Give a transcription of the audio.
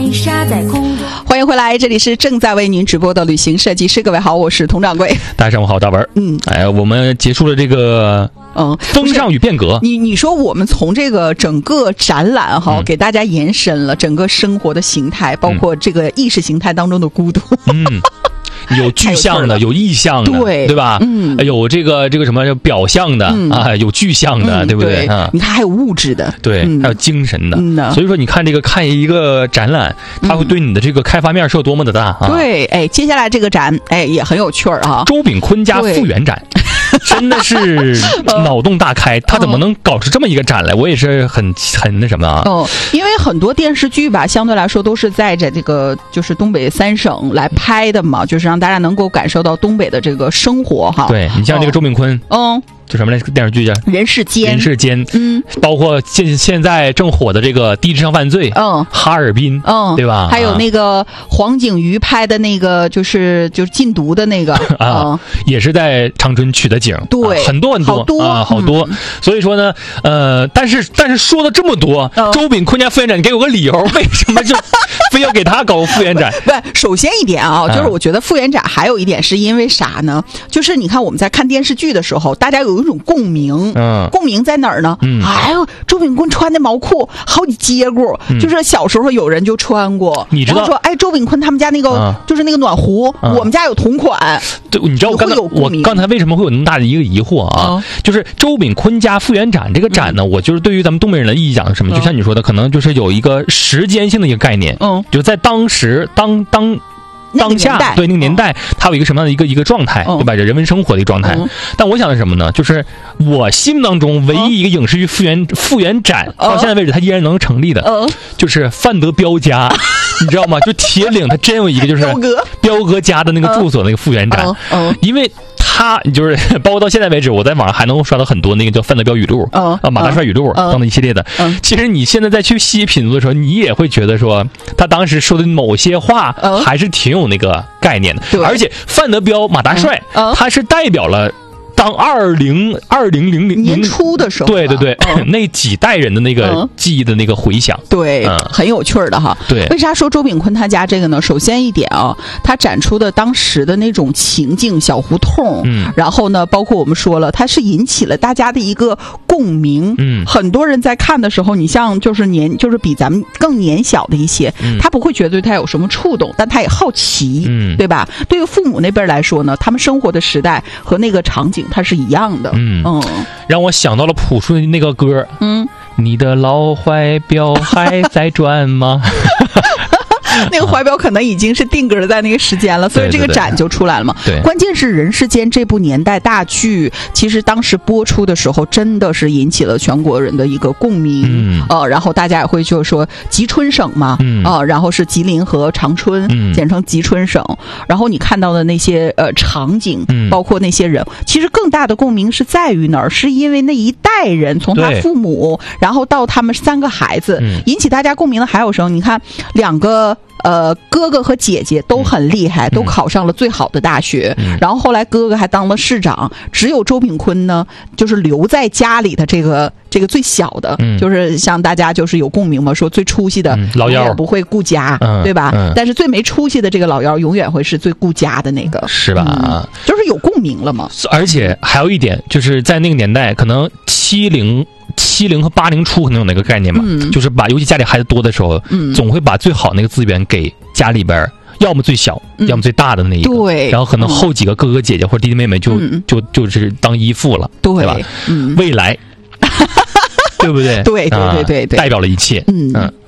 飞沙在空中。 欢迎回来，这里是正在为您直播的旅行设计师。各位好，我是佟掌柜。 大家上午好，大文。我们结束了这个风尚与变革。 你说我们从这个整个展览给大家延伸了整个生活的形态，包括这个意识形态当中的孤独。 有具象的，有意象的，对吧？有这个什么表象的有具象的，对不对？ 你看还有物质的， 对，还有精神的。所以说，你看这个看一个展览，它会对你的这个开发面是有多么的大啊！ 对，接下来这个展，也很有趣啊。 周炳坤家复原展。真的是脑洞大开，他怎么能搞出这么一个展来？我也是很那什么啊。 因为很多电视剧吧，相对来说都是在这个就是东北3省来拍的嘛，就是让大家能够感受到东北的这个生活哈。 对，你像这个周炳坤，就什么来电视剧叫 《人世间》， 包括现在正火的这个低智商犯罪，哈尔滨，对吧？ 还有那个黄景瑜拍的那个，就是禁毒的那个也是在长春取的景， 对， 很多好多。所以说呢，但是说了这么多，周炳坤家复原展，你给我个理由，为什么就非要给他搞复原展？ 不，首先一点啊，就是我觉得复原展还有一点是因为啥呢？就是你看我们在看电视剧的时候，大家有一种共鸣，共鸣在哪儿呢？哎呦，周炳坤穿的毛裤好几接过，就是小时候有人就穿过， 你知道？ 说哎，周炳坤他们家那个就是那个暖壶，我们家有同款。 对，你知道我刚才为什么会有那么大的一个疑惑啊？就是周炳坤家复原展这个展呢，我就是对于咱们东北人的意义讲是什么？就像你说的，可能就是有一个时间性的一个概念，就在当时当下对那个年代，它有一个什么样的一个状态，对吧？人文生活的一个状态。但我想的是什么呢？就是我心目当中唯一一个影视剧复原展到现在为止它依然能成立的，就是范德彪家，你知道吗？就铁岭，它真有一个就是彪哥家的那个住所那个复原展，因为他就是包括到现在为止，我在网上还能刷到很多那个叫范德彪语录马大帅语录等等一系列的。其实你现在再去细品读的时候，你也会觉得说他当时说的某些话还是挺有那个概念的。而且范德彪马大帅他是代表了当2000 年初的时候， 对，那几代人的那个记忆的那个回响， 对，很有趣的哈。 对， 为啥说周炳坤他家这个呢？首先一点他展出的当时的那种情境，小胡同，然后呢，包括我们说了，它是引起了大家的一个共鸣。很多人在看的时候，你像就是比咱们更年小的一些，他不会觉得他有什么触动，但他也好奇，对吧？对于父母那边来说呢，他们生活的时代和那个场景它是一样的。 让我想到了朴树的那个歌，你的老怀表还在转吗？ 那个怀表可能已经是定格在那个时间了，所以这个展就出来了嘛。 对， 关键是《人世间》这部年代大剧，其实当时播出的时候，真的是引起了全国人的一个共鸣。然后大家也会就是说吉春省嘛，然后是吉林和长春，简称吉春省。然后你看到的那些场景，包括那些人，其实更大的共鸣是在于哪儿？是因为那一代人从他父母，然后到他们3个孩子，引起大家共鸣的还有什么？你看2个。哥哥和姐姐都很厉害，都考上了最好的大学，然后后来哥哥还当了市长，只有周炳坤呢，就是留在家里的这个最小的，就是像大家就是有共鸣嘛，说最出息的老幺不会顾家，对吧？但是最没出息的这个老幺永远会是最顾家的那个， 是吧？ 就是有共鸣了嘛。 而且还有一点，就是在那个年代，可能70和80初可能有那个概念嘛，就是尤其家里孩子多的时候，总会把最好那个资源给家里边，要么最小，要么最大的那一个， 对， 然后可能后几个哥哥姐姐或者弟弟妹妹就是当依附了，对吧？未来，对不对？ 对， 代表了一切。